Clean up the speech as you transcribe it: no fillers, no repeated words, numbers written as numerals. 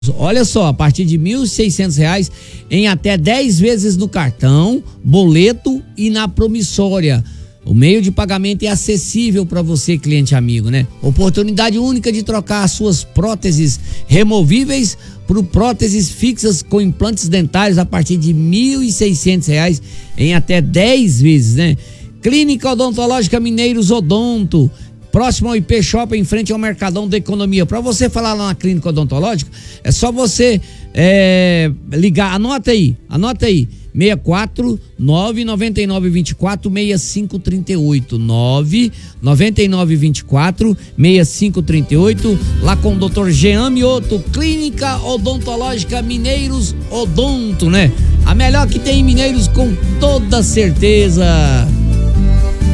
Olha só, a partir de R$ 1.600 em até 10 vezes no cartão, boleto e na promissória. O meio de pagamento é acessível para você, cliente amigo, né? Oportunidade única de trocar as suas próteses removíveis por próteses fixas com implantes dentários a partir de R$ 1.600 em até 10 vezes, né? Clínica Odontológica Mineiros Odonto, próximo ao IP Shopping, em frente ao Mercadão da Economia. Para você falar lá na Clínica Odontológica, é só você ligar, anota aí, 64 999 24 6538, 999 24 6538, lá com o Dr. Jean Mioto, Clínica Odontológica Mineiros Odonto, né? A melhor que tem em Mineiros, com toda certeza.